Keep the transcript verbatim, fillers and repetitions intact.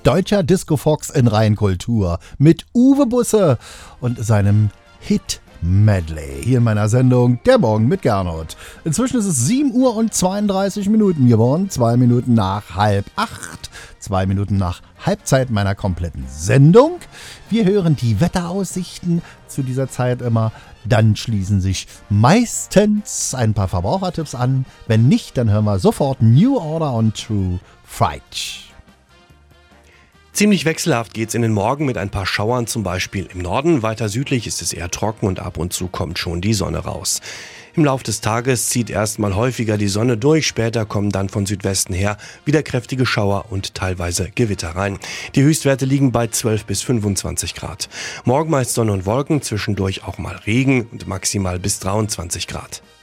deutscher Disco-Fox in Reinkultur mit Uwe Busse und seinem Hit Medley. Hier in meiner Sendung Der Morgen mit Gernot. Inzwischen ist es sieben Uhr und zweiunddreißig Minuten geworden. Zwei Minuten nach halb acht. Zwei Minuten nach Halbzeit meiner kompletten Sendung. Wir hören die Wetteraussichten zu dieser Zeit immer. Dann schließen sich meistens ein paar Verbrauchertipps an. Wenn nicht, dann hören wir sofort New Order und True Fright. Ziemlich wechselhaft geht's in den Morgen mit ein paar Schauern, zum Beispiel im Norden. Weiter südlich ist es eher trocken und ab und zu kommt schon die Sonne raus. Im Lauf des Tages zieht erstmal häufiger die Sonne durch, später kommen dann von Südwesten her wieder kräftige Schauer und teilweise Gewitter rein. Die Höchstwerte liegen bei zwölf bis fünfundzwanzig Grad. Morgen meist Sonne und Wolken, zwischendurch auch mal Regen und maximal bis dreiundzwanzig Grad.